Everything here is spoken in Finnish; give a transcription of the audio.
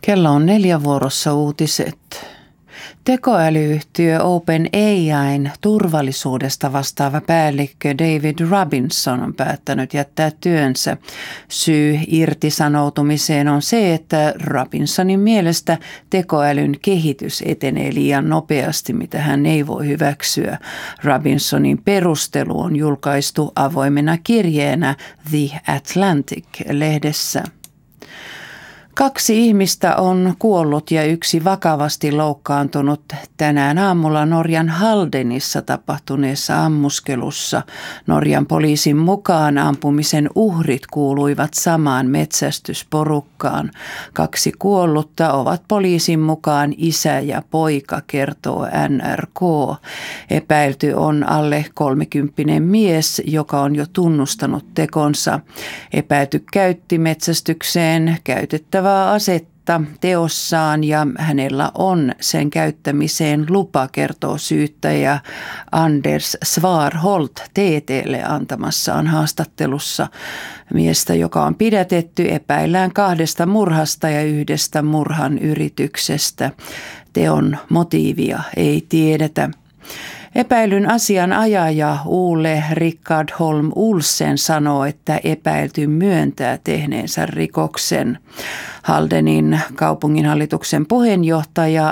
Kello on 4 vuorossa uutiset. Tekoälyyhtiö OpenAI:n turvallisuudesta vastaava päällikkö David Robinson on päättänyt jättää työnsä. Syy irtisanoutumiseen on se, että Robinsonin mielestä tekoälyn kehitys etenee liian nopeasti, mitä hän ei voi hyväksyä. Robinsonin perustelu on julkaistu avoimena kirjeenä The Atlantic-lehdessä. 2 ihmistä on kuollut ja 1 vakavasti loukkaantunut tänään aamulla Norjan Haldenissa tapahtuneessa ammuskelussa. Norjan poliisin mukaan ampumisen uhrit kuuluivat samaan metsästysporukkaan. 2 kuollutta ovat poliisin mukaan isä ja poika, kertoo NRK. Epäilty on alle 30 mies, joka on jo tunnustanut tekonsa. Epäilty käytti metsästykseen käytettävää asetta teossaan ja hänellä on sen käyttämiseen lupa, kertoo syyttäjä Anders Svarholt TT:lle antamassaan haastattelussa. Miestä, joka on pidätetty, epäillään 2 murhasta ja 1 murhan yrityksestä. Teon motiivia ei tiedetä. Epäilyn asianajaja Ole Rickard Holm Olsen sanoo, että epäilty myöntää tehneensä rikoksen. Haldenin kaupunginhallituksen puheenjohtaja